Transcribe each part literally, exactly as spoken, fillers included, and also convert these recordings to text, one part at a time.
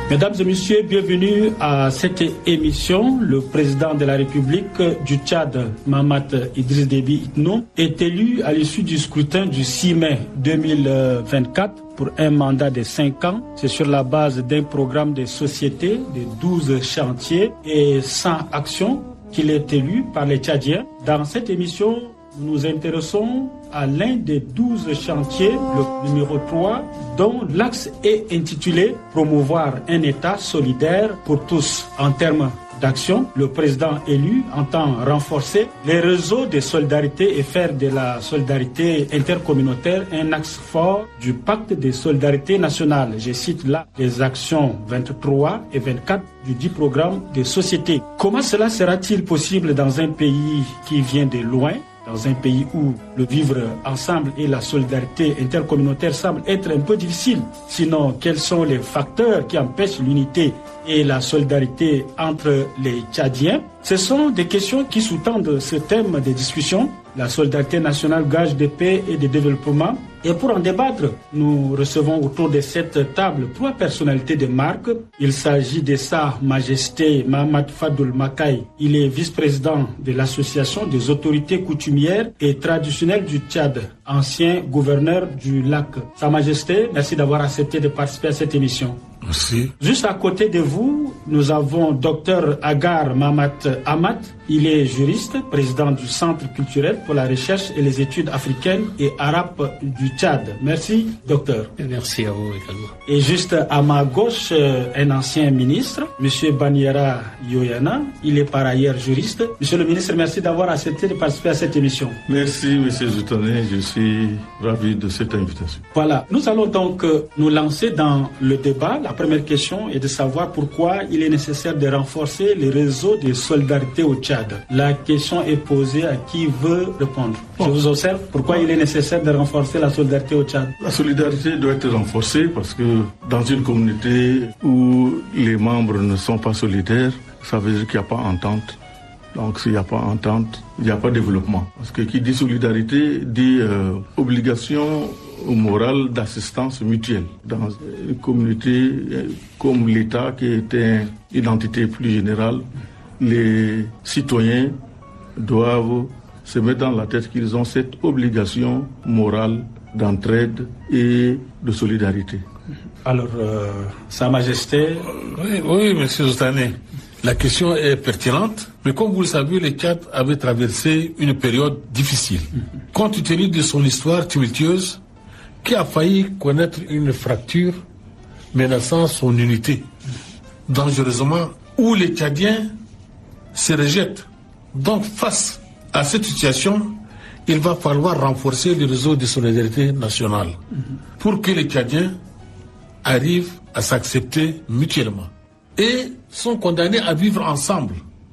Mesdames et messieurs, bienvenue à cette émission. Le président de la République du Tchad, Mahamat Idriss Déby Itno, est élu à l'issue du scrutin du six mai deux mille vingt-quatre pour un mandat de cinq ans. C'est sur la base d'un programme de société de douze chantiers et cent actions qu'il est élu par les Tchadiens. Dans cette émission, nous nous intéressons à l'un des douze chantiers, le numéro trois, dont l'axe est intitulé « Promouvoir un État solidaire pour tous ». En termes d'action, le président élu entend renforcer les réseaux de solidarité et faire de la solidarité intercommunautaire un axe fort du pacte de solidarité nationale. Je cite là les actions vingt-trois et vingt-quatre du dit programme de société. Comment cela sera-t-il possible dans un pays qui vient de loin, dans un pays où le vivre ensemble et la solidarité intercommunautaire semblent être un peu difficiles? Sinon, quels sont les facteurs qui empêchent l'unité et la solidarité entre les Tchadiens? Ce sont des questions qui sous-tendent ce thème de discussion. La solidarité nationale, gage de paix et de développement. Et pour en débattre, nous recevons autour de cette table trois personnalités de marque. Il s'agit de Sa Majesté Mahamat Fadoul Makai. Il est vice-président de l'Association des autorités coutumières et traditionnelles du Tchad, ancien gouverneur du lac. Sa Majesté, merci d'avoir accepté de participer à cette émission. Merci. Juste à côté de vous, nous avons Dr Agar Mahamat Amat. Il est juriste, président du Centre culturel pour la recherche et les études africaines et arabes du Tchad. Merci, docteur. Merci à vous également. Et juste à ma gauche, un ancien ministre, M. Baniera Yoyana. Il est par ailleurs juriste. Monsieur le ministre, merci d'avoir accepté de participer à cette émission. Merci, M. Zoutané. Je suis ravi de cette invitation. Voilà. Nous allons donc nous lancer dans le débat. La première question est de savoir pourquoi il est nécessaire de renforcer les réseaux de solidarité au Tchad. La question est posée à qui veut répondre. Je vous observe. Pourquoi il est nécessaire de renforcer la solidarité au Tchad? La solidarité doit être renforcée parce que dans une communauté où les membres ne sont pas solidaires, ça veut dire qu'il n'y a pas entente. Donc s'il n'y a pas entente, il n'y a pas développement. Parce que qui dit solidarité dit euh, obligation morale d'assistance mutuelle. Dans une communauté comme l'État qui est une identité plus générale, les citoyens doivent se mettre dans la tête qu'ils ont cette obligation morale d'entraide et de solidarité. Alors, euh, Sa Majesté... Oui, oui, monsieur Zoutané. La question est pertinente, mais comme vous le savez, le Tchad avait traversé une période difficile. Compte tenu de son histoire tumultueuse, qui a failli connaître une fracture menaçant son unité, dangereusement, où les Tchadiens se rejettent. Donc, face à cette situation, il va falloir renforcer le réseau de solidarité nationale pour que les Tchadiens arrivent à s'accepter mutuellement et sont condamnés à vivre ensemble,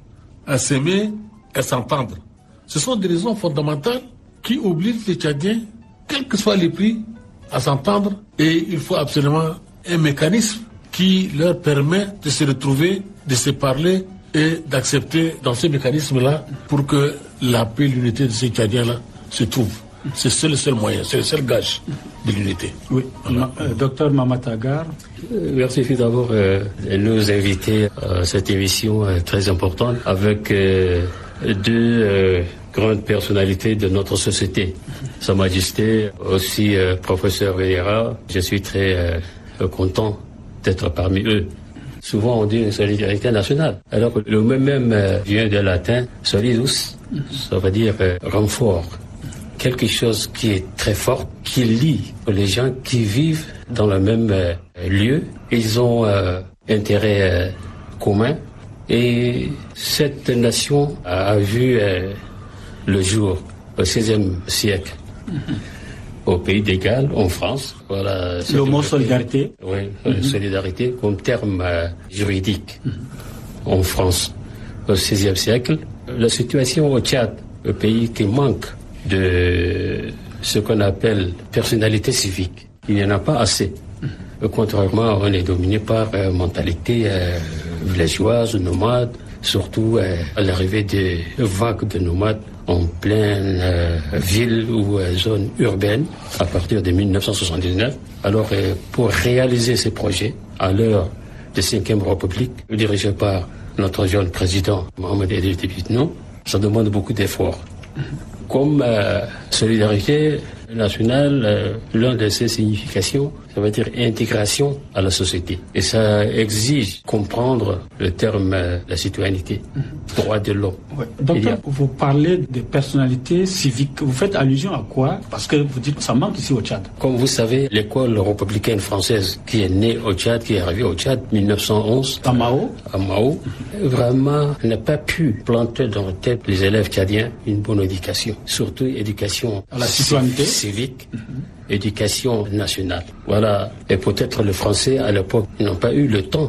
à s'aimer, à s'entendre. Ce sont des raisons fondamentales qui obligent les Tchadiens, quel que soit les prix, à s'entendre, et il faut absolument un mécanisme qui leur permet de se retrouver, de se parler et d'accepter dans ce mécanisme-là pour que la paix et l'unité de ces Tchadiens-là se trouvent. C'est le seul moyen, c'est le seul gage de l'unité. Oui, voilà. euh, docteur Mahamat Agar. Euh, merci d'abord euh, de nous inviter à cette émission euh, très importante avec euh, deux euh, grandes personnalités de notre société. Sa Majesté, aussi euh, professeur Vénéra, je suis très euh, content d'être parmi eux. Souvent on dit une solidarité nationale, alors que le mot même euh, vient du latin solidus, ça veut dire euh, renfort. Quelque chose qui est très fort, qui lie les gens qui vivent dans le même euh, lieu. Ils ont euh, intérêt euh, commun. Et cette nation a, a vu euh, le jour au seizième siècle, mm-hmm. au pays de Galles, en France. Voilà, le mot solidarité. Oui, mm-hmm. solidarité comme terme euh, juridique mm-hmm. en France. Au seizième siècle, la situation au Tchad, le pays qui manque de ce qu'on appelle personnalité civique. Il n'y en a pas assez. Mmh. Contrairement, on est dominé par euh, mentalité euh, villageoise, nomade, surtout euh, à l'arrivée des vagues de nomades en pleine euh, ville ou euh, zone urbaine à partir de mille neuf cent soixante-dix-neuf. Alors, euh, pour réaliser ces projets, à l'heure de cinquième République, dirigée par notre jeune président Mohamed Idriss Déby Itno, ça demande beaucoup d'efforts. Comme euh, solidarité nationale, euh, l'une de ses significations, ça veut dire intégration à la société. Et ça exige comprendre le terme euh, la citoyenneté, mmh. droit de l'homme. Ouais. Docteur, a... vous parlez de personnalités civiques. Vous faites allusion à quoi? Parce que vous dites que ça manque ici au Tchad. Comme vous savez, l'école républicaine française qui est née au Tchad, qui est arrivée au Tchad en mille neuf cent onze, à Mao, à Mao mmh. vraiment n'a pas pu planter dans la tête les élèves tchadiens une bonne éducation, surtout éducation à la citoyenneté civique. Mmh. Éducation nationale. Voilà. Et peut-être les Français, à l'époque, n'ont pas eu le temps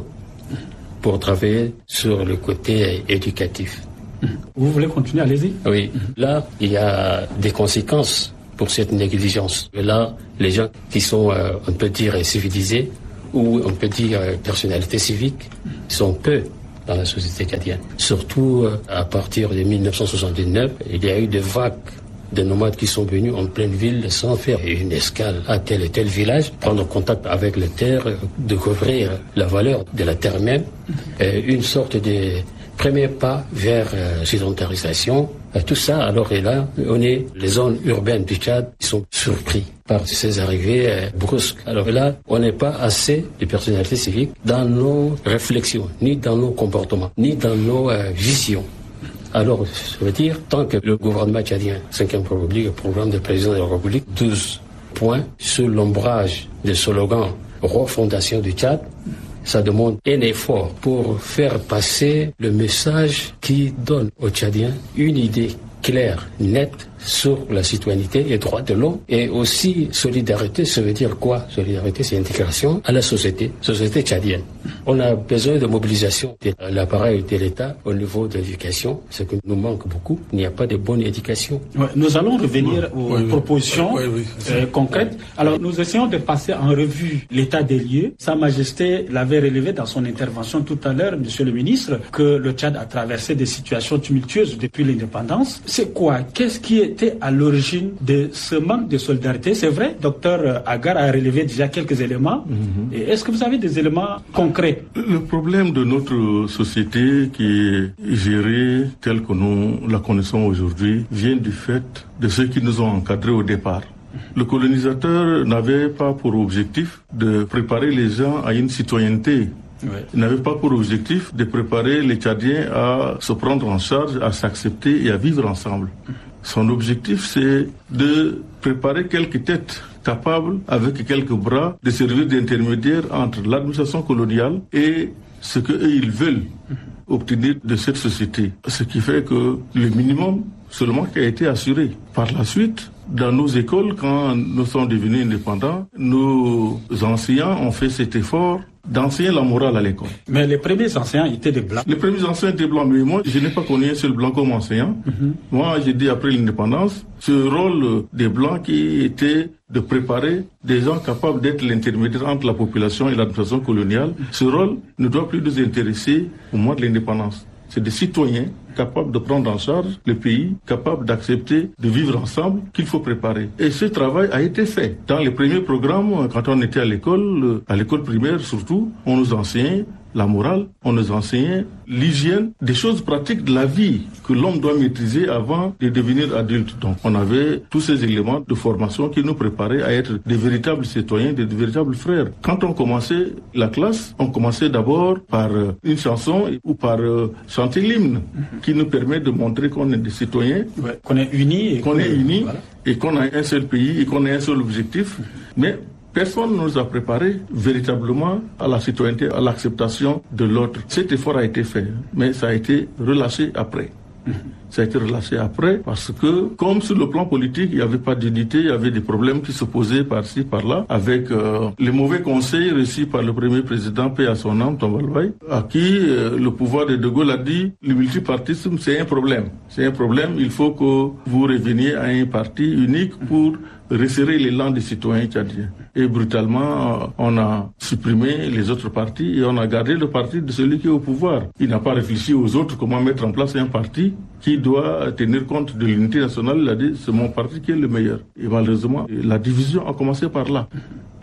pour travailler sur le côté éducatif. Vous voulez continuer? Allez-y. Oui. Là, il y a des conséquences pour cette négligence. Et là, les gens qui sont, euh, on peut dire, civilisés, ou on peut dire euh, personnalités civiques, sont peu dans la société tchadienne. Surtout euh, à partir de mille neuf cent soixante-dix-neuf, il y a eu des vagues de nomades qui sont venus en pleine ville sans faire une escale à tel et tel village, prendre contact avec les terres, découvrir la valeur de la terre même, et une sorte de premier pas vers euh, sédentarisation. Et tout ça, alors et là, on est, les zones urbaines du Tchad qui sont surpris par ces arrivées euh, brusques. Alors là, on n'est pas assez de personnalités civiques dans nos réflexions, ni dans nos comportements, ni dans nos euh, visions. Alors, ça veut dire, tant que le gouvernement tchadien, cinquième République, le programme de président de la République, douze points sur l'ombrage des slogans refondation du Tchad, ça demande un effort pour faire passer le message qui donne aux Tchadiens une idée claire, nette, sur la citoyenneté et droits de l'homme. Et aussi, solidarité, ça veut dire quoi? Solidarité, c'est intégration à la société, société tchadienne. On a besoin de mobilisation de l'appareil de l'État au niveau de l'éducation, ce qui nous manque beaucoup. Il n'y a pas de bonne éducation. Ouais, nous allons revenir aux oui, propositions oui, oui, euh, concrètes. Alors, nous essayons de passer en revue l'état des lieux. Sa Majesté l'avait relevé dans son intervention tout à l'heure, Monsieur le Ministre, que le Tchad a traversé des situations tumultueuses depuis l'indépendance. C'est quoi? Qu'est-ce qui était à l'origine de ce manque de solidarité? C'est vrai, docteur Agar a relevé déjà quelques éléments. Mm-hmm. Et est-ce que vous avez des éléments concrets? Le problème de notre société qui est gérée telle que nous la connaissons aujourd'hui vient du fait de ceux qui nous ont encadrés au départ. Le colonisateur n'avait pas pour objectif de préparer les gens à une citoyenneté. Ouais. Il n'avait pas pour objectif de préparer les Tchadiens à se prendre en charge, à s'accepter et à vivre ensemble. Son objectif, c'est de préparer quelques têtes capables, avec quelques bras, de servir d'intermédiaire entre l'administration coloniale et ce qu'eux, ils veulent obtenir de cette société. Ce qui fait que le minimum seulement qui a été assuré. Par la suite, dans nos écoles, quand nous sommes devenus indépendants, nos enseignants ont fait cet effort d'enseigner la morale à l'école. Mais les premiers enseignants étaient des blancs. Les premiers enseignants étaient blancs, mais moi, je n'ai pas connu un seul blanc comme enseignant. Mm-hmm. Moi, j'ai dit après l'indépendance, ce rôle des blancs qui était de préparer des gens capables d'être l'intermédiaire entre la population et l'administration coloniale, ce rôle ne doit plus nous intéresser au moment de l'indépendance. C'est des citoyens capables de prendre en charge le pays, capables d'accepter de vivre ensemble qu'il faut préparer. Et ce travail a été fait. Dans les premiers programmes, quand on était à l'école, à l'école primaire surtout, on nous enseignait la morale, on nous enseignait l'hygiène, des choses pratiques de la vie que l'homme doit maîtriser avant de devenir adulte. Donc on avait tous ces éléments de formation qui nous préparaient à être des véritables citoyens, des véritables frères. Quand on commençait la classe, on commençait d'abord par une chanson ou par chanter l'hymne qui nous permet de montrer qu'on est des citoyens, ouais, qu'on est unis, et qu'on est unis voilà. Et qu'on a un seul pays et qu'on a un seul objectif. Mais personne ne nous a préparés véritablement à la citoyenneté, à l'acceptation de l'autre. Cet effort a été fait, mais ça a été relâché après. Ça a été relâché après parce que, comme sur le plan politique, il n'y avait pas d'unité, il y avait des problèmes qui se posaient par-ci, par-là, avec euh, les mauvais conseils reçus par le premier président, paix à son âme, Tombalbaye, à qui euh, le pouvoir de De Gaulle a dit le multipartisme, c'est un problème. C'est un problème, il faut que vous reveniez à un parti unique pour resserrer l'élan des citoyens tchadiens. Et brutalement, on a supprimé les autres partis et on a gardé le parti de celui qui est au pouvoir. Il n'a pas réfléchi aux autres comment mettre en place un parti qui doit tenir compte de l'unité nationale. Il a dit, c'est mon parti qui est le meilleur. Et malheureusement, la division a commencé par là.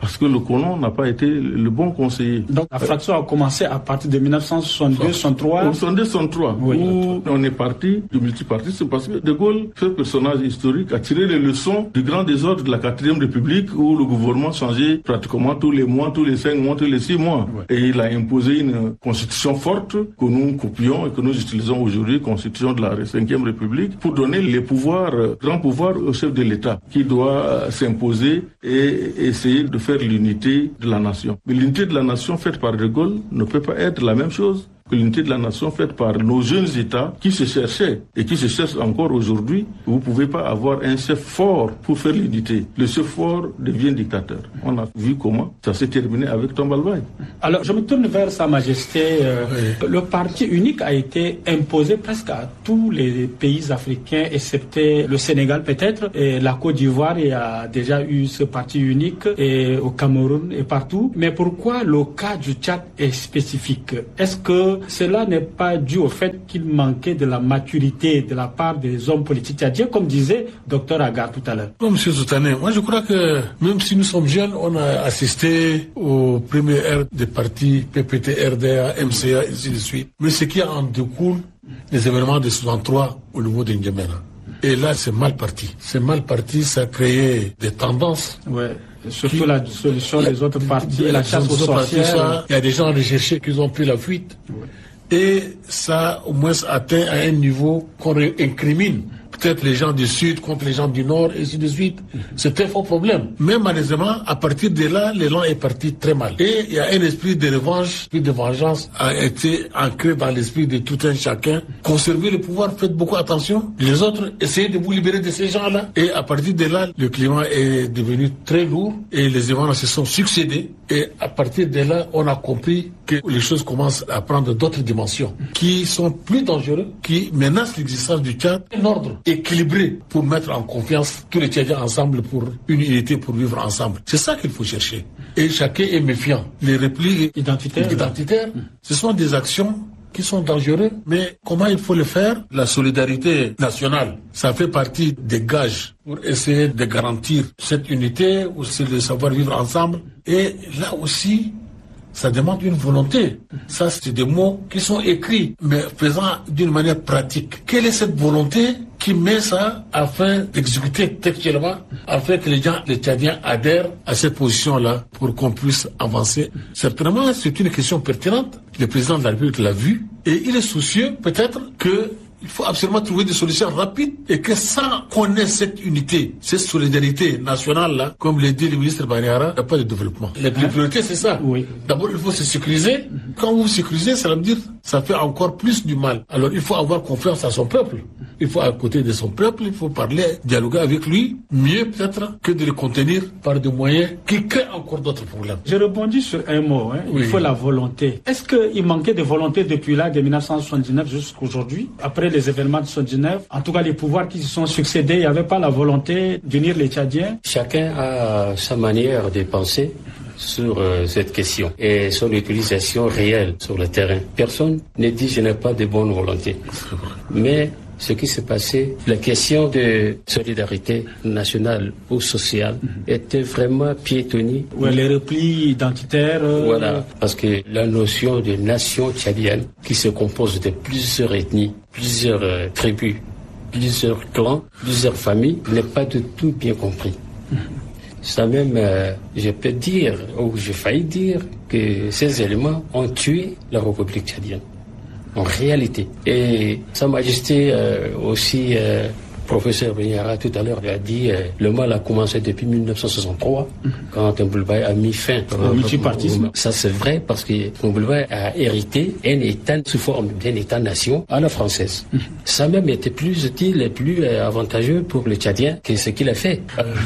parce que le colon n'a pas été le bon conseiller. Donc la fraction a commencé à partir de mille neuf cent soixante-deux soixante-trois. soixante-deux soixante-trois, oui, où on est parti du multipartisme parce que De Gaulle, ce personnage historique, a tiré les leçons du grand désordre de la quatrième République où le gouvernement changeait pratiquement tous les mois, tous les cinq mois, tous les six mois. Oui. Et il a imposé une constitution forte que nous copions et que nous utilisons aujourd'hui, constitution de la cinquième République, pour donner les pouvoirs, grands pouvoirs au chef de l'État, qui doit s'imposer et essayer de faire l'unité de la nation. Mais l'unité de la nation faite par De Gaulle ne peut pas être la même chose que l'unité de la nation faite par nos jeunes États qui se cherchaient et qui se cherchent encore aujourd'hui. Vous ne pouvez pas avoir un chef fort pour faire l'unité. Le chef fort devient dictateur. On a vu comment ça s'est terminé avec Tombal Bay. Alors je me tourne vers Sa Majesté. Euh, oui. Le parti unique a été imposé presque à tous les pays africains, excepté le Sénégal peut-être, et la Côte d'Ivoire. Il y a déjà eu ce parti unique, et au Cameroun et partout. Mais pourquoi le cas du Tchad est spécifique? Est-ce que cela n'est pas dû au fait qu'il manquait de la maturité de la part des hommes politiques tchadiens, comme disait docteur Agar tout à l'heure? Non, monsieur Zoutané, moi je crois que même si nous sommes jeunes, on a assisté aux premières ères des partis P P T, R D A, M C A, et ainsi de suite. Mais ce qui en découle, les événements de soixante-trois au niveau de N'Djamena. Et là, c'est mal parti. C'est mal parti, ça a créé des tendances. Ouais. Surtout qui, la dissolution des autres partis et la chasse aux sorcières. Il y a des gens recherchés qui ont pris la fuite. Ouais. Et ça, au moins, atteint à un niveau qu'on incrimine. Peut-être les gens du Sud contre les gens du Nord, et ainsi de suite. C'est un faux problème. Mais malheureusement, à partir de là, l'élan est parti très mal. Et il y a un esprit de revanche, l'esprit de vengeance a été ancré dans l'esprit de tout un chacun. Conserver le pouvoir, faites beaucoup attention. Les autres, essayez de vous libérer de ces gens-là. Et à partir de là, le climat est devenu très lourd et les événements se sont succédés. Et à partir de là, on a compris que les choses commencent à prendre d'autres dimensions qui sont plus dangereuses, qui menacent l'existence du Tchad. Un ordre équilibré pour mettre en confiance tous les Tchadiens ensemble pour une unité, pour vivre ensemble. C'est ça qu'il faut chercher. Et chacun est méfiant. Les replis identitaires, identitaires ce sont des actions qui sont dangereuses, mais comment il faut le faire? La solidarité nationale, ça fait partie des gages pour essayer de garantir cette unité, ou c'est de savoir vivre ensemble. Et là aussi, ça demande une volonté. Ça, c'est des mots qui sont écrits, mais faisant d'une manière pratique. Quelle est cette volonté qui met ça afin d'exécuter textuellement, afin que les gens, les Tchadiens adhèrent à cette position-là pour qu'on puisse avancer? Certainement, c'est une question pertinente. Le président de la République l'a vu et il est soucieux peut-être que il faut absolument trouver des solutions rapides et que sans qu'on ait cette unité, cette solidarité nationale-là, comme l'a dit le ministre Baniara, il n'y a pas de développement. La priorité, c'est ça. Oui. D'abord, il faut se sécuriser. Mm-hmm. Quand vous vous sécurisez, ça veut dire ça fait encore plus du mal. Alors, il faut avoir confiance à son peuple. Il faut à côté de son peuple, il faut parler, dialoguer avec lui, mieux peut-être que de le contenir par des moyens qui créent encore d'autres problèmes. Je rebondis sur un mot, hein. Oui. Il faut la volonté. Est-ce qu'il manquait de volonté depuis là, de mille neuf cent soixante-dix-neuf jusqu'à aujourd'hui, après les événements de soixante-dix-neuf, en tout cas les pouvoirs qui se sont succédés, il n'y avait pas la volonté d'unir les Tchadiens? Chacun a sa manière de penser sur euh, cette question et son utilisation réelle sur le terrain. Personne ne dit je n'ai pas de bonne volonté. Mais ce qui s'est passé, la question de solidarité nationale ou sociale mm-hmm. était vraiment piétonnée. Ouais, les replis identitaires. Euh... Voilà, parce que la notion de nation tchadienne, qui se compose de plusieurs ethnies, plusieurs euh, tribus, plusieurs clans, plusieurs familles, n'est pas du tout bien compris. Mm-hmm. Ça même, euh, je peux dire, ou j'ai failli dire, que ces éléments ont tué la République tchadienne. En réalité. Et Sa Majesté euh, aussi, euh, professeur Baniara tout à l'heure a dit euh, le mal a commencé depuis mille neuf cent soixante-trois, mm-hmm. quand Tombal Bay a mis fin au multipartisme. Ça c'est vrai parce que Tombal Bay a hérité un État sous forme d'un État-nation à la française. Mm-hmm. Ça même était plus utile et plus euh, avantageux pour les Tchadiens que ce qu'il a fait.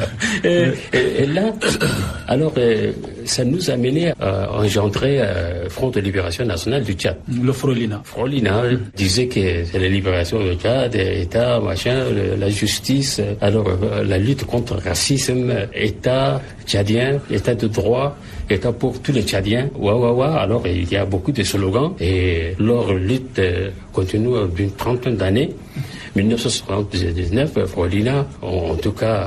et, et, et là, alors euh, ça nous a mené à engendrer euh, Front de Libération Nationale du Tchad. Le Frolina. Frolina mm-hmm. disait que c'est la libération du Tchad, État, machin, le, la justice, alors euh, la lutte contre le racisme, État tchadien, État de droit, État pour tous les Tchadiens, ouah, ouah, ouah. Alors il y a beaucoup de slogans et leur lutte euh, continue d'une trentaine d'années. mille neuf cent soixante-dix-neuf, Frolina, en, en tout cas,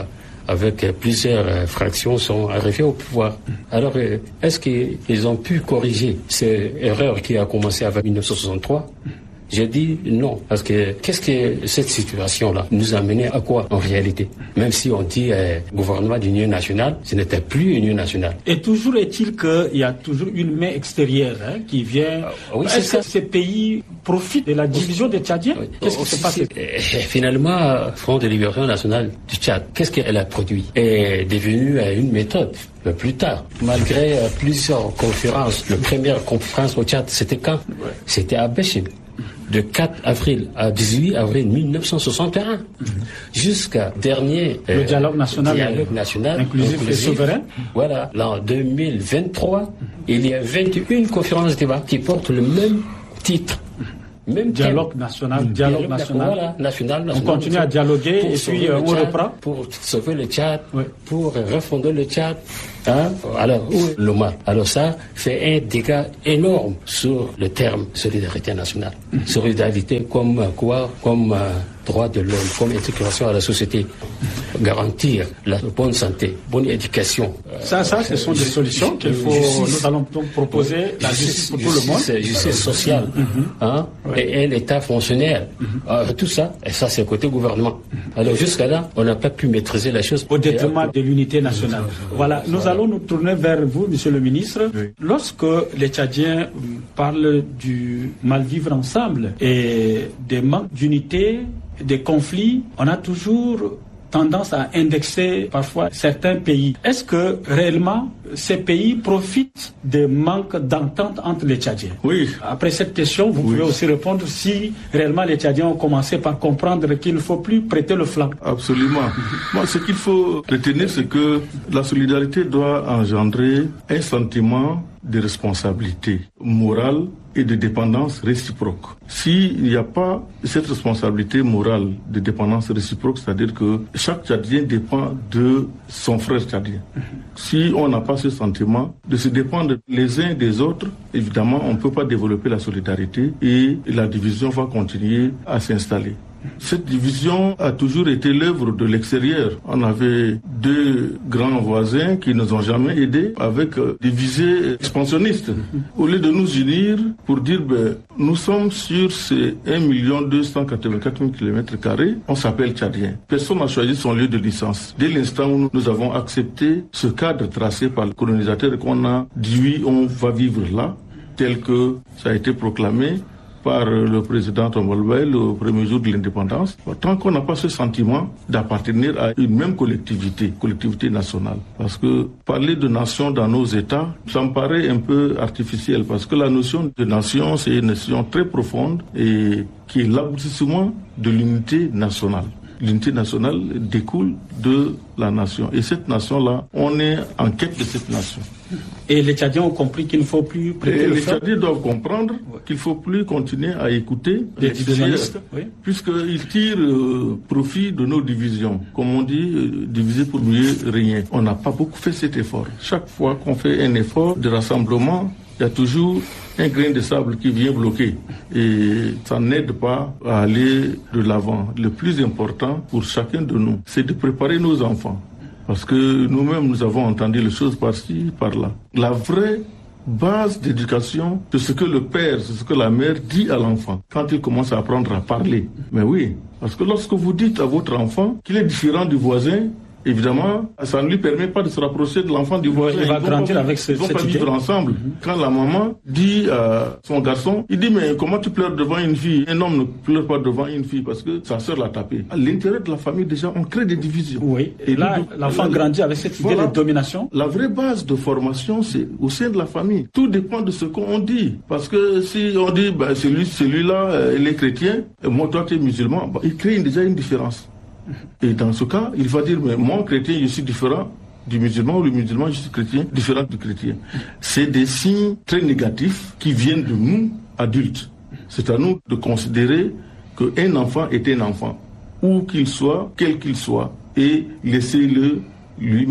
avec plusieurs fractions, sont arrivés au pouvoir. Alors, est-ce qu'ils ont pu corriger cette erreur qui a commencé avec mille neuf cent soixante-trois? J'ai dit non, parce que qu'est-ce que cette situation-là nous a mené à quoi en réalité? Même si on dit euh, gouvernement d'union nationale, ce n'était plus union nationale. Et toujours est-il qu'il y a toujours une main extérieure hein, qui vient. Euh, oui, Est-ce que ces pays profitent de la division des Tchadiens? Oui. Qu'est-ce qui se passe? euh, Finalement, Front de libération nationale du Tchad, qu'est-ce qu'elle a produit? Est devenu euh, une méthode. Mais plus tard, malgré euh, plusieurs conférences, la première conférence au Tchad, c'était quand? C'était à Béchim. De quatre avril à dix-huit avril mille neuf cent soixante et un, mmh. jusqu'à dernier le euh, dialogue national, dialogue national inclusif, inclusif et souverain. Voilà, l'an deux mille vingt-trois, il y a vingt et une conférences débat qui portent le même titre. Même dialogue national, dialogue national. Voilà, national, national. On continue à dialoguer et puis euh, on Tchad, reprend. Pour sauver le Tchad, oui. pour refonder le Tchad. Hein? Alors, où est l'Oma? Alors ça fait un dégât énorme sur le terme solidarité nationale. Mm-hmm. Solidarité comme quoi? Comme euh, droit de l'homme, comme intégration à la société. Garantir la bonne santé, bonne éducation. Ça, ça, ce sont des solutions qu'il faut. Justice, nous allons donc proposer oui, la justice, justice pour tout le monde. Justice sociale, mm-hmm. hein, oui. et, et l'État fonctionnaire. Mm-hmm. Euh, tout ça, et ça, c'est côté gouvernement. Mm-hmm. Alors jusqu'à là, on n'a pas pu maîtriser la chose. Au détriment de l'unité nationale. Voilà, nous allons nous tourner vers vous, Monsieur le Ministre. Oui. Lorsque les Tchadiens parlent du mal-vivre ensemble et des manques d'unité, des conflits, on a toujours tendance à indexer parfois certains pays. Est-ce que réellement ces pays profitent des manques d'entente entre les Tchadiens? Oui. Après cette question, vous oui. pouvez aussi répondre si réellement les Tchadiens ont commencé par comprendre qu'il ne faut plus prêter le flanc. Absolument. Moi, ce qu'il faut retenir, c'est que la solidarité doit engendrer un sentiment de responsabilité morale et de dépendance réciproque. S'il n'y a pas cette responsabilité morale de dépendance réciproque, c'est-à-dire que chaque Tchadien dépend de son frère tchadien. Si on n'a pas ce sentiment de se dépendre les uns des autres, évidemment, on ne peut pas développer la solidarité et la division va continuer à s'installer. Cette division a toujours été l'œuvre de l'extérieur. On avait deux grands voisins qui nous ont jamais aidés avec des visées expansionnistes. Au lieu de nous unir pour dire ben, nous sommes sur ces un million deux cent quatre-vingt-quatre mille kilomètres carrés, on s'appelle Tchadien. Personne n'a choisi son lieu de licence. Dès l'instant où nous avons accepté ce cadre tracé par le colonisateur qu'on a dit oui, on va vivre là, tel que ça a été proclamé par le président Tombolbaï le premier jour de l'indépendance, tant qu'on n'a pas ce sentiment d'appartenir à une même collectivité, collectivité nationale. Parce que parler de nation dans nos États, ça me paraît un peu artificiel, parce que la notion de nation, c'est une notion très profonde et qui est l'aboutissement de l'unité nationale. L'unité nationale découle de la nation. Et cette nation-là, on est en quête de cette nation. Et les Tchadiens ont compris qu'il ne faut plus prêter le Les flanc. Tchadiens doivent comprendre oui. qu'il ne faut plus continuer à écouter les divisionnistes, oui. puisqu'ils tirent euh, profit de nos divisions. Comme on dit, euh, diviser pour mieux régner. On n'a pas beaucoup fait cet effort. Chaque fois qu'on fait un effort de rassemblement, il y a toujours un grain de sable qui vient bloquer et ça n'aide pas à aller de l'avant. Le plus important pour chacun de nous, c'est de préparer nos enfants. Parce que nous-mêmes, nous avons entendu les choses par-ci, par-là. La vraie base d'éducation, c'est ce que le père, c'est ce que la mère dit à l'enfant quand il commence à apprendre à parler. Mais oui, parce que lorsque vous dites à votre enfant qu'il est différent du voisin, évidemment, ça ne lui permet pas de se rapprocher de l'enfant du voisin. Il va ils grandir pas, avec ce, ils vont cette pas idée. vivre ensemble. Mm-hmm. Quand la maman dit à son garçon, il dit mais comment tu pleures devant une fille? Un homme ne pleure pas devant une fille parce que sa sœur l'a tapé. À l'intérieur de la famille, déjà, on crée des divisions. Oui. Et, et là, nous, l'enfant là, grandit avec cette idée voilà, de domination. La vraie base de formation, c'est au sein de la famille. Tout dépend de ce qu'on dit. Parce que si on dit, bah, celui, celui-là, euh, il est chrétien, et moi, toi, tu es musulman, bah, il crée déjà une différence. Et dans ce cas, il va dire, mais moi, chrétien, je suis différent du musulman, ou le musulman, je suis chrétien, différent du chrétien. C'est des signes très négatifs qui viennent de nous, adultes. C'est à nous de considérer qu'un enfant est un enfant, où qu'il soit, quel qu'il soit, et laissez-le lui-même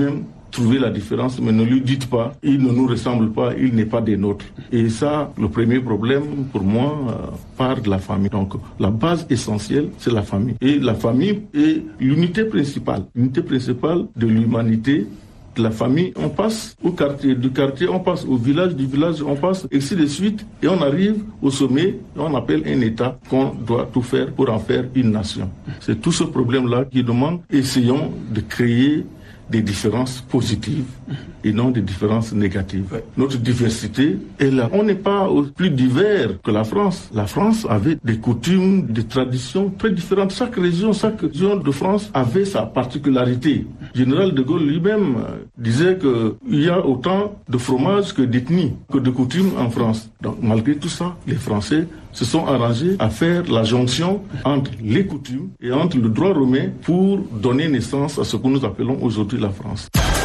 trouver la différence, mais ne lui dites pas, il ne nous ressemble pas, il n'est pas des nôtres. Et ça, le premier problème pour moi euh, part de la famille. Donc la base essentielle, c'est la famille. Et la famille est l'unité principale, l'unité principale de l'humanité. De la famille, on passe au quartier, du quartier, on passe au village, du village, on passe, et ainsi de suite, et on arrive au sommet, et on appelle un État qu'on doit tout faire pour en faire une nation. C'est tout ce problème-là qui demande, essayons de créer des différences positives et non des différences négatives. Ouais. Notre diversité est là. On n'est pas plus divers que la France. La France avait des coutumes, des traditions très différentes. Chaque région, chaque région de France avait sa particularité. Le général de Gaulle lui-même disait qu'il y a autant de fromages que d'ethnies, que de coutumes en France. Donc malgré tout ça, les Français se sont arrangés à faire la jonction entre les coutumes et entre le droit romain pour donner naissance à ce que nous appelons aujourd'hui la France.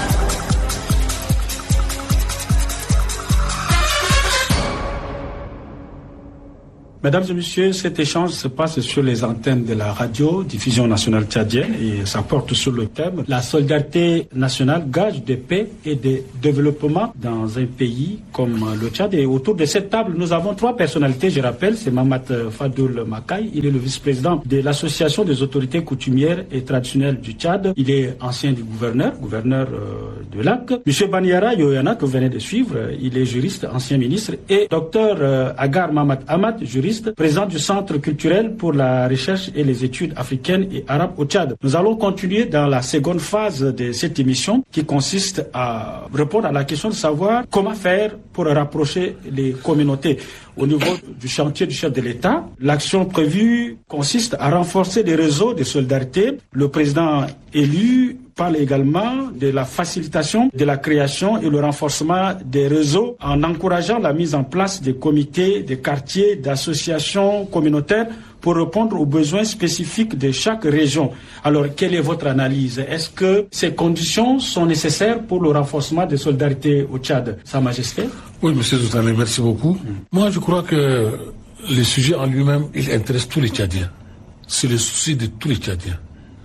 Mesdames et messieurs, cet échange se passe sur les antennes de la radio, diffusion nationale tchadienne, et ça porte sur le thème « La solidarité nationale, gage de paix et de développement dans un pays comme le Tchad ». Et autour de cette table, nous avons trois personnalités, je rappelle, c'est Mamat Fadoul Makaï, il est le vice-président de l'Association des autorités coutumières et traditionnelles du Tchad, il est ancien du gouverneur, gouverneur euh, de Lac. Monsieur Baniara Yoyana, que vous venez de suivre, il est juriste, ancien ministre, et docteur euh, Agar Mamat Amat, juriste, président du Centre culturel pour la recherche et les études africaines et arabes au Tchad. Nous allons continuer dans la seconde phase de cette émission qui consiste à répondre à la question de savoir comment faire pour rapprocher les communautés. Au niveau du chantier du chef de l'État, l'action prévue consiste à renforcer les réseaux de solidarité. Le président élu parle également de la facilitation de la création et le renforcement des réseaux en encourageant la mise en place des comités, des quartiers, d'associations communautaires pour répondre aux besoins spécifiques de chaque région. Alors, quelle est votre analyse? Est-ce que ces conditions sont nécessaires pour le renforcement de solidarité au Tchad, Sa Majesté? Oui, monsieur Zoutané, merci beaucoup. Mm. Moi, je crois que le sujet en lui-même, il intéresse tous les Tchadiens. C'est le souci de tous les Tchadiens.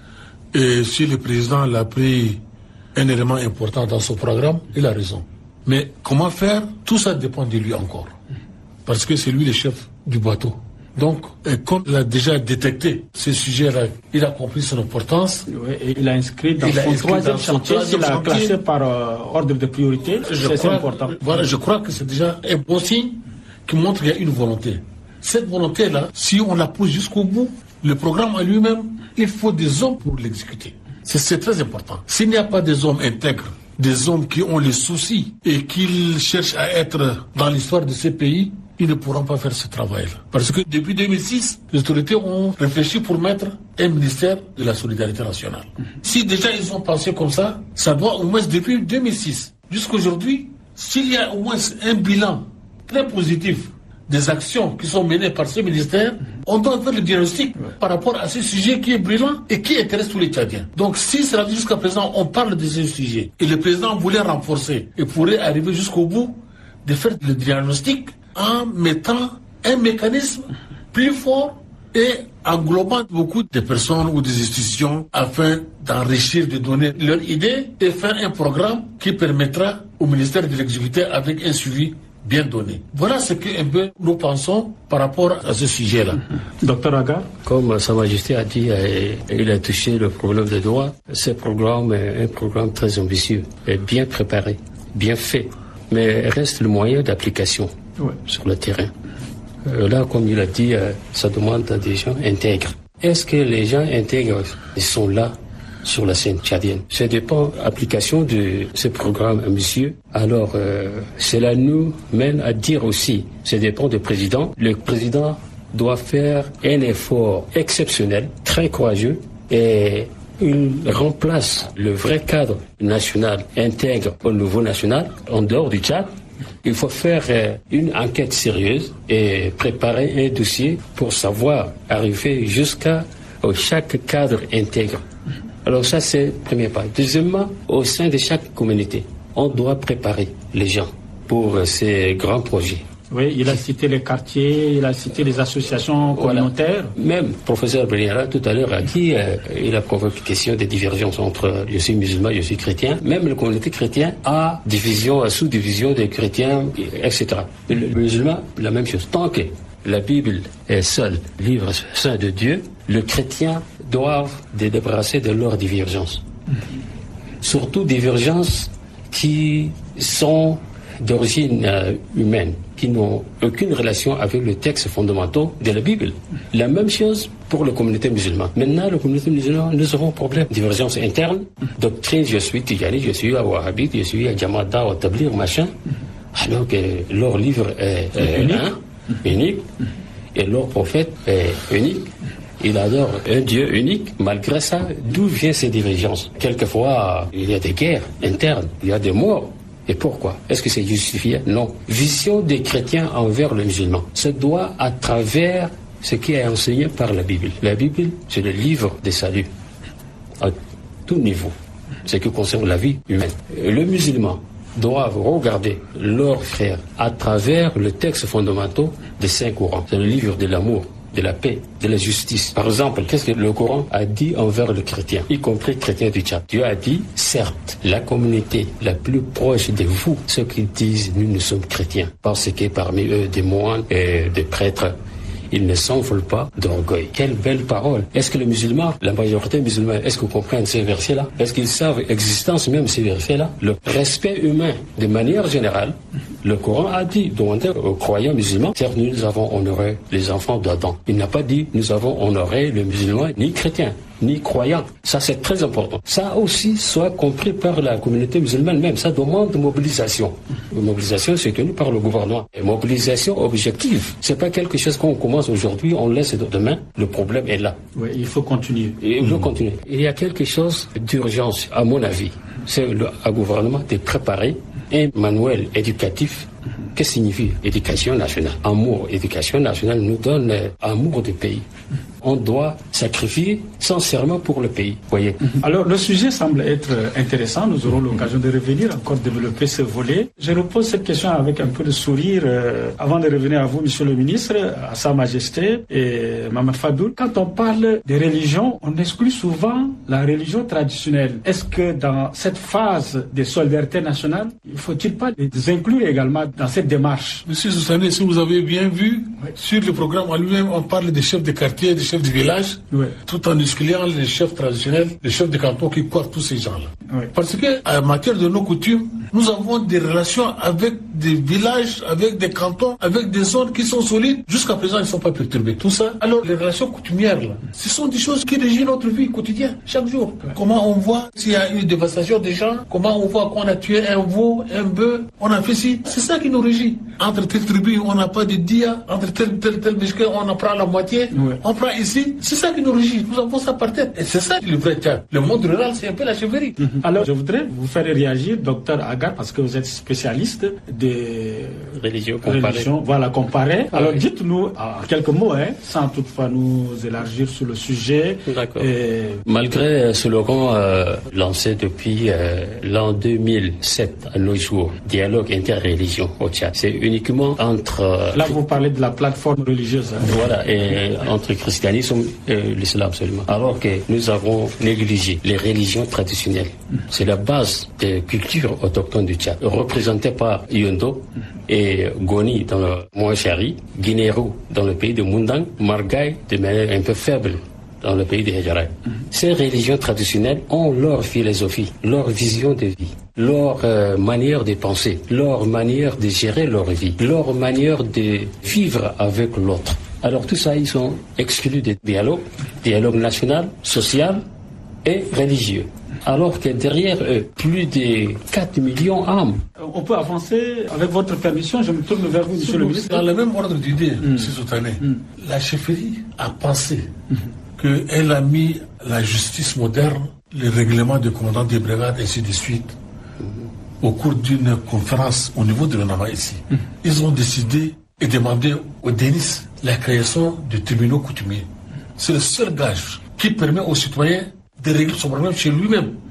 Et si le président l'a pris un élément important dans son programme, il a raison. Mais comment faire? Tout ça dépend de lui encore. Parce que c'est lui le chef du bateau. Donc, comme il a déjà détecté ce sujet-là, il a compris son importance. Oui, et il a inscrit dans il son troisième chantier, il a classé par euh, ordre de priorité. C'est important. Voilà, je crois que c'est déjà un bon signe qui montre qu'il y a une volonté. Cette volonté-là, si on la pousse jusqu'au bout, le programme en lui-même, il faut des hommes pour l'exécuter. C'est, c'est très important. S'il n'y a pas des hommes intègres, des hommes qui ont les soucis et qui cherchent à être dans l'histoire de ces pays, ils ne pourront pas faire ce travail-là. Parce que depuis deux mille six, les autorités ont réfléchi pour mettre un ministère de la solidarité nationale. Mm-hmm. Si déjà ils ont pensé comme ça, ça doit au moins depuis deux mille six jusqu'à aujourd'hui, s'il y a au moins un bilan très positif des actions qui sont menées par ce ministère, on doit faire le diagnostic ouais. par rapport à ce sujet qui est brillant et qui intéresse tous les Tchadiens. Donc si cela dit jusqu'à présent, on parle de ce sujet et le président voulait renforcer et pourrait arriver jusqu'au bout de faire le diagnostic en mettant un mécanisme plus fort et englobant beaucoup de personnes ou des institutions afin d'enrichir, de donner leurs idées et faire un programme qui permettra au ministère de l'exécuter avec un suivi bien donné. Voilà ce que un peu nous pensons par rapport à ce sujet-là. Docteur Agar, comme Sa Majesté a dit, il a touché le problème des droits. Ce programme est un programme très ambitieux, et bien préparé, bien fait, mais reste le moyen d'application ouais. sur le terrain. Euh, là, comme il a dit, euh, ça demande à des gens intègres. Est-ce que les gens intègres sont là sur la scène tchadienne? Ça dépend de l'application de ce programme ambitieux. Alors, euh, cela nous mène à dire aussi, ça dépend du président. Le président doit faire un effort exceptionnel, très courageux, et il remplace le vrai cadre national, intègre au niveau national, en dehors du Tchad. Il faut faire euh, une enquête sérieuse et préparer un dossier pour savoir arriver jusqu'à euh, chaque cadre intègre. Alors ça, c'est le premier pas. Deuxièmement, au sein de chaque communauté, on doit préparer les gens pour euh, ces grands projets. Oui, il a cité les quartiers, il a cité les associations communautaires. Voilà. Même professeur Beniara tout à l'heure a dit, euh, il a provoqué question des divergences entre je suis musulman, je suis chrétien. Même la communauté chrétienne a division, a sous-division des chrétiens, et cetera. Le musulman, la même chose. Tant que la Bible est seul livre saint de Dieu, le chrétien doit se débarrasser de leurs divergences. Mm-hmm. Surtout divergences qui sont d'origine euh, humaine, qui n'ont aucune relation avec le texte fondamentaux de la Bible. La même chose pour la communauté musulmane. Maintenant, la communauté musulmane, nous avons un problème. Divergence interne, doctrine, je suis Tijani, je suis à Wahhabite, je suis à Jamaat au Tabligh, machin, alors que leur livre est, est unique. Hein, unique, et leur prophète est unique. Il adore un Dieu unique. Malgré ça, d'où viennent ces divergences? Quelquefois, il y a des guerres internes, il y a des morts. Et pourquoi? Est-ce que c'est justifié? Non. Vision des chrétiens envers le musulman se doit à travers ce qui est enseigné par la Bible. La Bible, c'est le livre des saluts, à tout niveau, ce qui concerne la vie humaine. Le musulman doivent regarder leurs frères à travers le texte fondamental des cinq Corans. C'est le livre de l'amour, de la paix, de la justice. Par exemple, qu'est-ce que le Coran a dit envers le chrétien, y compris le chrétien du Tchad? Dieu a dit, certes, la communauté la plus proche de vous, ceux qui disent nous, nous sommes chrétiens, parce que parmi eux des moines et des prêtres, ils ne s'envolent pas d'orgueil. Quelle belle parole. Est-ce que les musulmans, la majorité musulmane, est-ce qu'ils comprennent ces versets-là? Est-ce qu'ils savent l'existence même de ces versets-là? Le respect humain, de manière générale, le Coran a dit, demandez aux croyants musulmans, certes, nous avons honoré les enfants d'Adam. Il n'a pas dit, nous avons honoré les musulmans, ni chrétiens, ni croyants. Ça, c'est très important. Ça aussi soit compris par la communauté musulmane même. Ça demande mobilisation. Une mobilisation soutenue par le gouvernement. Et mobilisation objective. C'est pas quelque chose qu'on commence aujourd'hui, on laisse demain. Le problème est là. Oui, il faut continuer. Et il faut mmh. continuer. Il y a quelque chose d'urgence, à mon avis. C'est le gouvernement de préparer un manuel éducatif. Qu'est-ce que signifie éducation nationale? Amour, éducation nationale nous donne euh, amour du pays. On doit sacrifier sincèrement pour le pays. Voyez. Alors, le sujet semble être intéressant. Nous aurons l'occasion de revenir, encore développer ce volet. Je repose cette question avec un peu de sourire euh, avant de revenir à vous, Monsieur le ministre, à Sa Majesté et Mamad Fadoul. Quand on parle de religion, on exclut souvent la religion traditionnelle. Est-ce que dans cette phase de solidarité nationale, il ne faut-il pas les inclure également dans cette démarche? Monsieur Sousané, si vous avez bien vu, oui. Sur le programme en lui-même, on parle des chefs de quartier, des chefs de village, oui. Tout en excluant les chefs traditionnels, les chefs de canton qui courent tous ces gens-là. Oui. Parce que, en matière de nos coutumes, nous avons des relations avec des villages, avec des cantons, avec des zones qui sont solides. Jusqu'à présent, ils ne sont pas perturbés. Tout ça. Alors, les relations coutumières, là, ce sont des choses qui régissent notre vie quotidienne, chaque jour. Oui. Comment on voit s'il y a eu une dévastation des gens, comment on voit qu'on a tué un veau, un bœuf, on a fait ci. C'est ça qui nous régit. Entre telle tribu, on n'a pas de dia, entre tel, tel, tel biscuit, on en prend la moitié, oui. On prend ici. C'est ça qui nous régit. Nous avons ça par tête. Et c'est ça le vrai Tchad. Le monde rural, c'est un peu la chevalerie. Mm-hmm. Alors, je voudrais vous faire réagir, docteur Agar, parce que vous êtes spécialiste des religions comparées. Voilà, comparées. Ah, alors, oui. Dites-nous en quelques mots, hein, sans toutefois nous élargir sur le sujet. D'accord. Et... Malgré ce slogan euh, lancé depuis euh, l'an deux mille sept à nos jours, dialogue interreligion au Tchad, c'est uniquement entre... Euh, Là, vous parlez de la plateforme religieuse. Hein. Voilà, et entre christianisme et l'islam seulement. Alors que nous avons négligé les religions traditionnelles. C'est la base des cultures autochtones du Tchad, représentées par Yondo et Goni dans le Mouachari, Guinérou dans le pays de Mundang, Margaï de manière un peu faible dans le pays de Hedjaray. Ces religions traditionnelles ont leur philosophie, leur vision de vie, leur euh, manière de penser, leur manière de gérer leur vie, leur manière de vivre avec l'autre. Alors tout ça, ils sont exclus des dialogues, dialogue national, social et religieux. Alors que derrière eux, plus de quatre millions d'âmes. On peut avancer, avec votre permission, je me tourne vers vous, monsieur le ministre. Dans le même ordre d'idée, mm. monsieur Sousané, mm. la chefferie a pensé mm. qu'elle a mis la justice moderne, les règlements de commandant des brigades, ainsi de suite, mm. au cours d'une conférence au niveau de l'Onama ici. Mm. Ils ont décidé et demandé au Denis la création de tribunaux coutumiers. C'est le seul gage qui permet aux citoyens de régler son problème chez lui-même.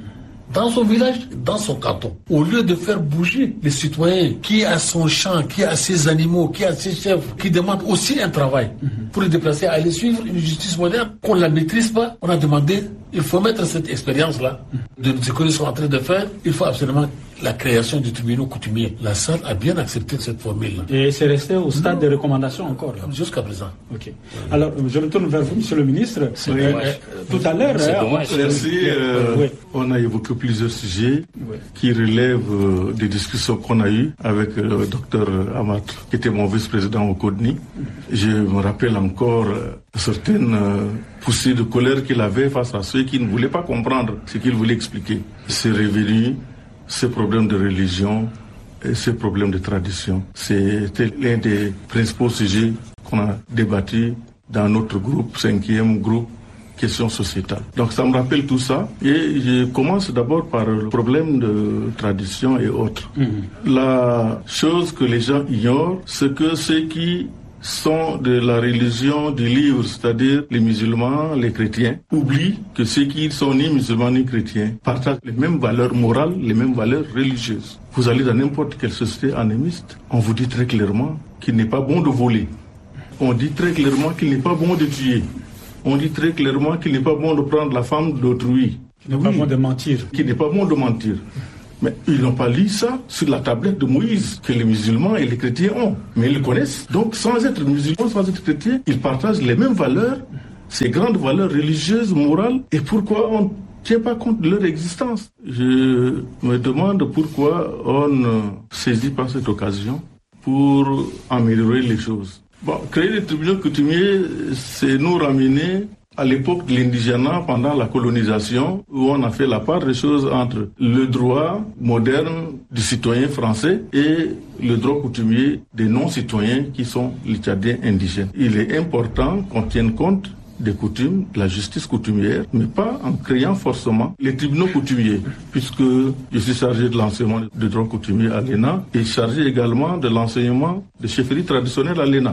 dans son village, dans son canton. Au lieu de faire bouger les citoyens qui a son champ, qui a ses animaux, qui a ses chèvres, qui demandent aussi un travail mm-hmm. pour les déplacer, à aller suivre une justice moderne qu'on ne la maîtrise pas, on a demandé, il faut mettre cette expérience-là de ce que nous sommes en train de faire, il faut absolument la création du tribunal coutumier. La salle a bien accepté cette formule-là. Et c'est resté au stade de recommandation encore. Jusqu'à présent. Ok. Alors, je retourne vers vous, Monsieur le Ministre. C'est euh, dommage. Euh, tout à l'heure, c'est hein, dommage. Merci. Euh, oui. On a évoqué plusieurs sujets oui. qui relèvent euh, des discussions qu'on a eues avec euh, le docteur Amat, qui était mon vice-président au CODNI. Je me rappelle encore euh, certaines euh, poussées de colère qu'il avait face à ceux qui ne voulaient pas comprendre ce qu'il voulait expliquer. C'est revenu. Ces problèmes de religion et ces problèmes de tradition, c'était l'un des principaux sujets qu'on a débattu dans notre groupe, cinquième groupe, questions sociétales. Donc ça me rappelle tout ça et je commence d'abord par le problème de tradition et autres. Mmh. La chose que les gens ignorent, c'est que ceux qui sont de la religion du livre, c'est-à-dire les musulmans, les chrétiens, oublient que ceux qui ne sont ni musulmans ni chrétiens partagent les mêmes valeurs morales, les mêmes valeurs religieuses. Vous allez dans n'importe quelle société animiste, on vous dit très clairement qu'il n'est pas bon de voler. On dit très clairement qu'il n'est pas bon de tuer. On dit très clairement qu'il n'est pas bon de prendre la femme d'autrui. Qu'il n'est oui. pas bon de mentir. Qu'il n'est pas bon de mentir. Mais ils n'ont pas lu ça sur la tablette de Moïse que les musulmans et les chrétiens ont. Mais ils le connaissent. Donc sans être musulmans, sans être chrétiens, ils partagent les mêmes valeurs, ces grandes valeurs religieuses, morales. Et pourquoi on ne tient pas compte de leur existence? Je me demande pourquoi on ne saisit pas cette occasion pour améliorer les choses. Bon, créer des tribunaux coutumiers, c'est nous ramener à l'époque de l'indigénat, pendant la colonisation, où on a fait la part des choses entre le droit moderne du citoyen français et le droit coutumier des non-citoyens qui sont les Tchadiens indigènes. Il est important qu'on tienne compte des coutumes, de la justice coutumière, mais pas en créant forcément les tribunaux coutumiers, puisque je suis chargé de l'enseignement de droit coutumier à l'E N A et chargé également de l'enseignement de chefferie traditionnelle à l'E N A.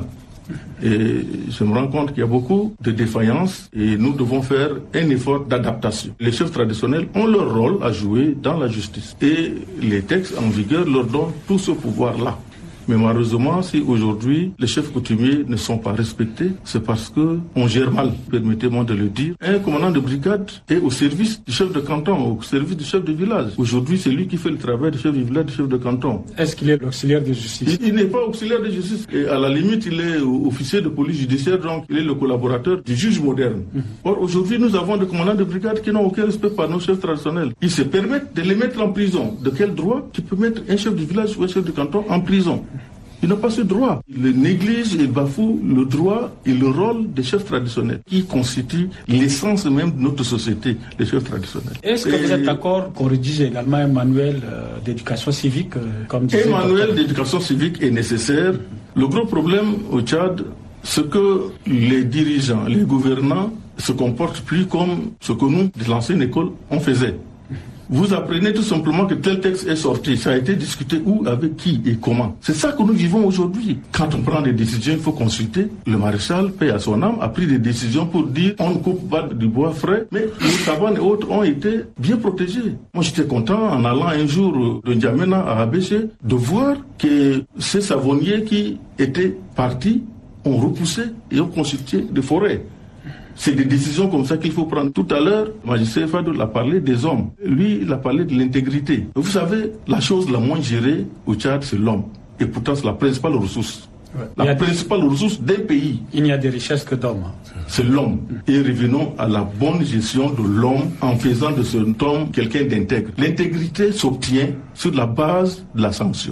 Et je me rends compte qu'il y a beaucoup de défaillances et nous devons faire un effort d'adaptation. Les chefs traditionnels ont leur rôle à jouer dans la justice et les textes en vigueur leur donnent tout ce pouvoir-là. Mais malheureusement, si aujourd'hui les chefs coutumiers ne sont pas respectés, c'est parce que on gère mal, permettez-moi de le dire. Un commandant de brigade est au service du chef de canton, au service du chef de village. Aujourd'hui, c'est lui qui fait le travail du chef de village, du chef de canton. Est-ce qu'il est l'auxiliaire de justice? Il, il n'est pas auxiliaire de justice. Et à la limite, il est officier de police judiciaire, donc il est le collaborateur du juge moderne. Mmh. Or, aujourd'hui, nous avons des commandants de brigade qui n'ont aucun respect par nos chefs traditionnels. Ils se permettent de les mettre en prison. De quel droit tu peux mettre un chef de village ou un chef de canton en prison? Ils n'ont pas ce droit. Ils négligent et bafouent le droit et le rôle des chefs traditionnels, qui constituent l'essence même de notre société, les chefs traditionnels. Est-ce que et vous êtes d'accord qu'on rédige également un manuel euh, d'éducation civique euh, comme Un manuel d'éducation civique est nécessaire. Le gros problème au Tchad, c'est que les dirigeants, les gouvernants se comportent plus comme ce que nous, de l'ancienne école, on faisait. Vous apprenez tout simplement que tel texte est sorti. Ça a été discuté où, avec qui et comment. C'est ça que nous vivons aujourd'hui. Quand on prend des décisions, il faut consulter. Le maréchal, paix à son âme, a pris des décisions pour dire on ne coupe pas du bois frais. Mais les savanes et autres ont été bien protégés. Moi, j'étais content en allant un jour de N'Djamena à Abéché de voir que ces savonniers qui étaient partis ont repoussé et ont constitué des forêts. C'est des décisions comme ça qu'il faut prendre. Tout à l'heure, le magistrat Fadou a parlé des hommes. Lui, il a parlé de l'intégrité. Vous savez, la chose la moins gérée au Tchad, c'est l'homme. Et pourtant, c'est la principale ressource. Ouais. La principale des... ressource d'un pays. Il n'y a de richesse que d'hommes. C'est l'homme. Et revenons à la bonne gestion de l'homme en faisant de cet homme quelqu'un d'intègre. L'intégrité s'obtient sur la base de la sanction.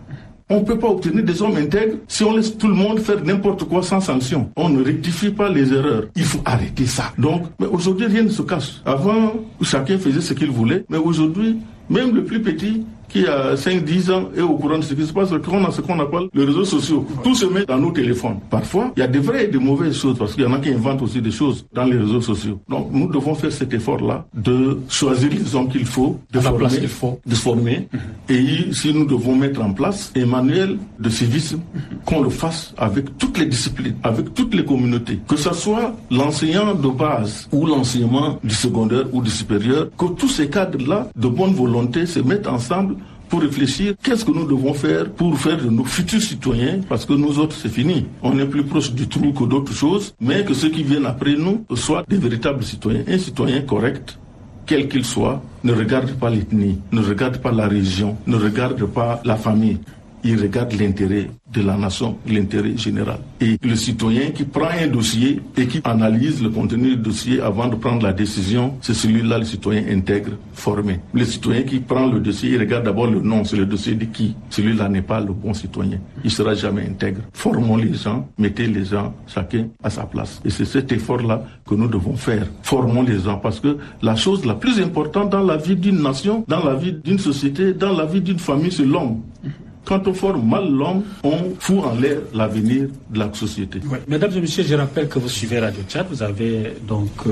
On ne peut pas obtenir des hommes intègres si on laisse tout le monde faire n'importe quoi sans sanction. On ne rectifie pas les erreurs. Il faut arrêter ça. Donc, mais aujourd'hui, rien ne se cache. Avant, chacun faisait ce qu'il voulait, mais aujourd'hui, même le plus petit qui a cinq dix ans est au courant de ce qui se passe, qu'on a ce qu'on appelle les réseaux sociaux. Tout se met dans nos téléphones. Parfois, il y a des vraies et des mauvaises choses, parce qu'il y en a qui inventent aussi des choses dans les réseaux sociaux. Donc, nous devons faire cet effort-là de choisir les hommes qu'il faut, de à former, la place qu'il faut. de former. Mm-hmm. Et si nous devons mettre en place un manuel de civisme, mm-hmm. qu'on le fasse avec toutes les disciplines, avec toutes les communautés, que ce soit l'enseignant de base ou l'enseignement du secondaire ou du supérieur, que tous ces cadres-là de bonne volonté se mettent ensemble pour réfléchir qu'est-ce que nous devons faire pour faire de nos futurs citoyens, parce que nous autres c'est fini, on est plus proche du trou que d'autres choses, mais que ceux qui viennent après nous soient des véritables citoyens. Un citoyen correct, quel qu'il soit, ne regarde pas l'ethnie, ne regarde pas la religion, ne regarde pas la famille. Il regarde l'intérêt de la nation, l'intérêt général. Et le citoyen qui prend un dossier et qui analyse le contenu du dossier avant de prendre la décision, c'est celui-là le citoyen intègre, formé. Le citoyen qui prend le dossier, il regarde d'abord le nom, c'est le dossier de qui. Celui-là n'est pas le bon citoyen. Il ne sera jamais intègre. Formons les gens, mettez les gens, chacun à sa place. Et c'est cet effort-là que nous devons faire. Formons les gens, parce que la chose la plus importante dans la vie d'une nation, dans la vie d'une société, dans la vie d'une famille, c'est l'homme. Quand on forme mal l'homme, on fout en l'air l'avenir de la société. Ouais. Mesdames et messieurs, je rappelle que vous suivez Radio Tchad. Vous avez donc euh,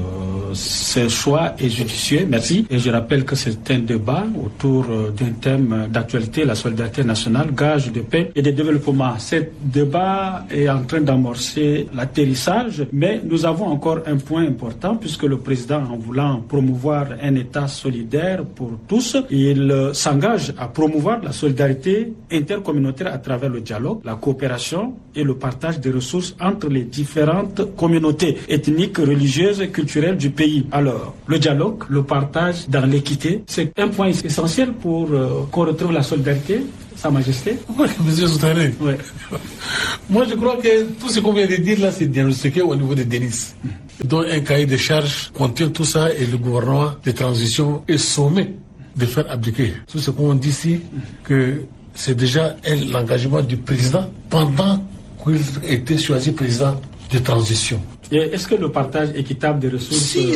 ce choix est judicieux. Merci. Et je rappelle que c'est un débat autour euh, d'un thème d'actualité, la solidarité nationale, gage de paix et de développement. Ce débat est en train d'amorcer l'atterrissage, mais nous avons encore un point important puisque le président, en voulant promouvoir un État solidaire pour tous, il euh, s'engage à promouvoir la solidarité intercommunautaire à travers le dialogue, la coopération et le partage des ressources entre les différentes communautés ethniques, religieuses et culturelles du pays. Alors, le dialogue, le partage dans l'équité, c'est un point essentiel pour euh, qu'on retrouve la solidarité, Sa Majesté. Oui, monsieur Soutane. Ouais. Moi, je crois que tout ce qu'on vient de dire là, c'est diagnostiqué au niveau de Denis. Donc, un cahier de charges contient tout ça et le gouvernement de transition est sommé de faire appliquer tout ce qu'on dit ici, que c'est déjà l'engagement du président pendant qu'il était choisi président de transition. Et est-ce que le partage équitable des ressources... Si,